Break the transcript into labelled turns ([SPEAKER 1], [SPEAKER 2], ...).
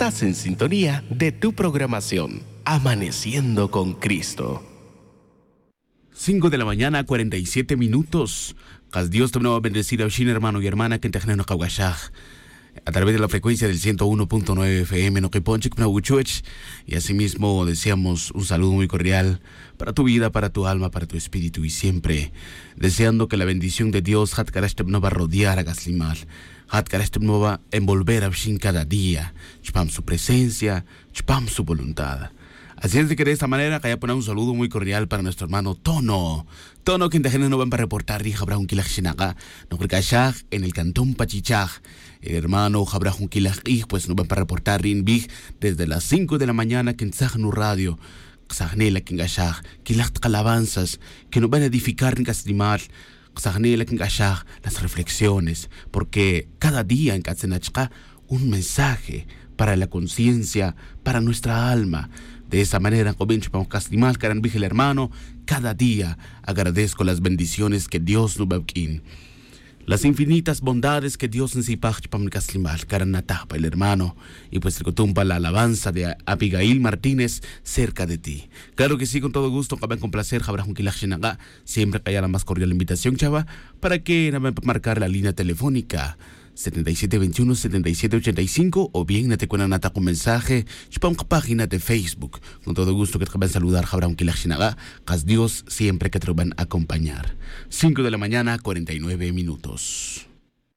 [SPEAKER 1] Estás en sintonía de tu programación, Amaneciendo con Cristo.
[SPEAKER 2] 5 de la mañana, 47 minutos. Dios te va a bendecir a Shin, hermano y hermana, que te genera a través de la frecuencia del 101.9 FM no Kiponchik Pnauchuech. Y asimismo deseamos un saludo muy cordial para tu vida, para tu alma, para tu espíritu, y siempre deseando que la bendición de Dios no va a rodear a Gaslimal, no va a envolver a Shin cada día, chupam su presencia, chupam su voluntad. Así es de que de esta manera que haya poner un saludo muy cordial para nuestro hermano Tono, que en Tejena no van para reportar y habrá un kilaj shinaga, no creo en el cantón Pachichaj. El hermano habrá un kilaj, pues no van para reportar in big desde las 5 de la mañana que en Zagnu Radio, Zagnela que en Gashaj, kilaj calabanzas, que nos van a edificar en Caslimar, Zagnela que en Gashaj, las reflexiones, porque cada día en Katzenachka un mensaje para la conciencia, para nuestra alma. De esa manera, el hermano, cada día agradezco las bendiciones que Dios nos da, las infinitas bondades que Dios nos da, el hermano, y pues recutumpa la alabanza de Abigail Martínez cerca de ti. Claro que sí, con todo gusto, con placer, siempre que haya la más cordial invitación, chava, para que marcar la línea telefónica 7721-7785, o bien no te cuena nata con mensaje chupam página de Facebook. Con todo gusto que te van a saludar, Jabram Kilachinaga, Dios siempre que te van a acompañar. 5 de la mañana, 49 minutos.